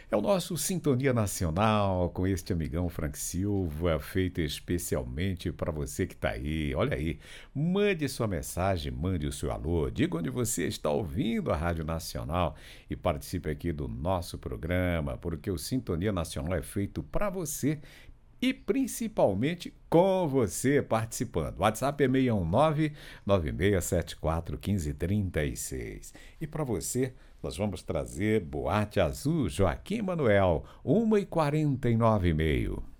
É o nosso Sintonia Nacional com este amigão Frank Silva, feito especialmente para você que está aí. Olha aí, mande sua mensagem, mande o seu alô, diga onde você está ouvindo a Rádio Nacional e participe aqui do nosso programa, porque o Sintonia Nacional é feito para você e principalmente com você participando. O WhatsApp é 619-9674-1536. E para você, nós vamos trazer Boate Azul, Joaquim Manuel, 1h49 e meio.